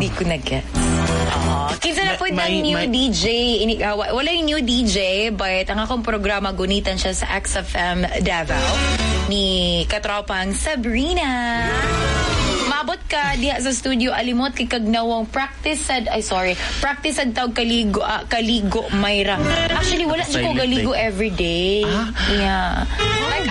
Di ko na-get. Kinsa na po ng new DJ. Wala yung new DJ, but ang akong programa gunitan siya sa XFM Davao ni katropang Sabrina. Maabot ka diha sa studio, alimot kay kagnawang practice sad tawag kaligo Mayra. Actually wala siya ko galigo everyday. Yeah. Like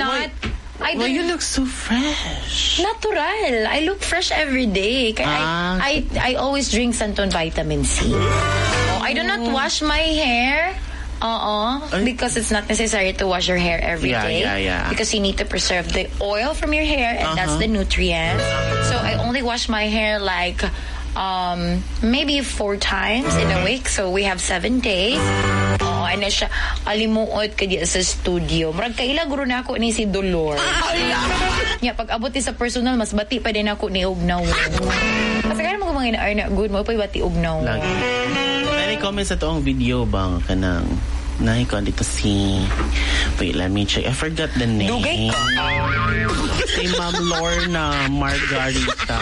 Why you look so fresh? Natural. I look fresh every day. I always drink Santon Vitamin C. I do not wash my hair. Because it's not necessary to wash your hair every day. Because you need to preserve the oil from your hair, and that's the nutrients. So I only wash my hair like maybe 4 times in a week. So we have 7 days. Ano siya, alimuot ka diya sa studio. Marag kaila guro na ako ni si Dolor. Pag abot sa personal, mas bati pa din ako ni Ugnaw. Kasi kaya mo mga ina-ar na good mo, pa bati Ugnaw. May comment sa toong video bang kanang naikon dito si... Wait, let me check. I forgot the name. Dugay ka. Si Ma'am Lorna Margarita.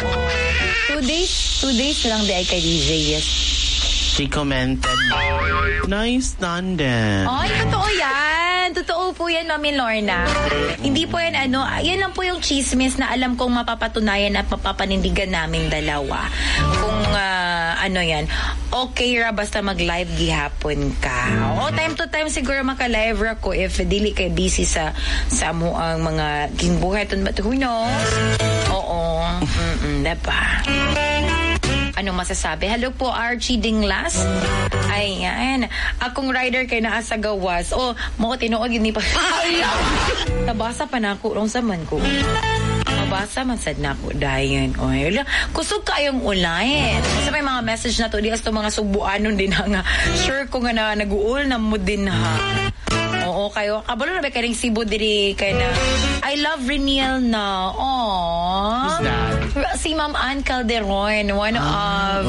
2 days lang di ay kay DJ, yes. She commented, nice tandem. Ay, totoo yan. Totoo po yan, Mami Lorna. Hindi po yan, yan lang po yung chismis na alam kong mapapatunayan at mapapanindigan naming dalawa. Kung, yan, okay ra basta mag-live gihapon ka. Time to time siguro maka-live ra ko if dili kay busy sa mo ang mga gingbuhay. But who knows? Oo. Diba? Anong masasabi? Hello po, Archie Dinglas. Ayan. Akong rider kay naa sa gawas. Mo tinuod yun ni pa. Nabasa pa na ako. Rong saman ko. Mabasa man sad na ako. Dayan. Kusog kayong ulan. Kasi may mga message na to. Di as to mga subuanon din nga. Sure ko nga na nag-uul na mo din ha. Oo, kayo. Kabalo na ba karing Cebu diri kay na I love Reniel na. Who's that? Si Ma'am Ann Calderon, one of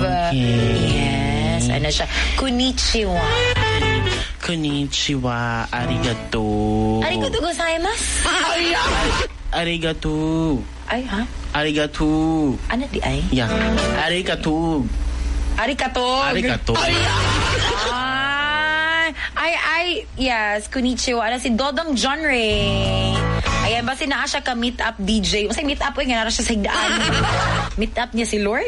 yes, ano siya, Konnichiwa. Konnichiwa, arigato. Arigato gozaimasu. Arigato. Ay, ha? Arigato. Ano di ay? Yeah. Arigato. Yes, konnichiwa. Ano si Dodong John Ray. Ayan, basta naa siya ka meet-up DJ. Masay meet-up nga nara siya sa higdaan. Meet-up niya si Lord?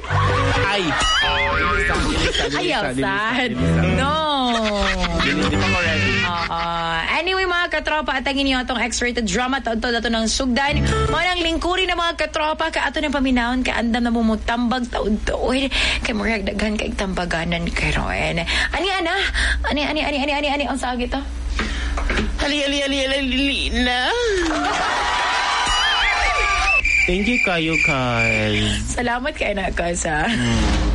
Ayaw, sad. No. Hindi pa ko ready. Anyway, mga katropa, atangin niyo itong X-rated drama taon-to dato ng sugdan. Manang lingkuri na mga katropa, ka ato ng paminahon, ka andam na mumutambag taon-to. Kay murag daghan kay tambaganan kay Roen. Ani, ang sagit to? Ali na. Thank you kayo, Kai. Salamat kay na ka sa...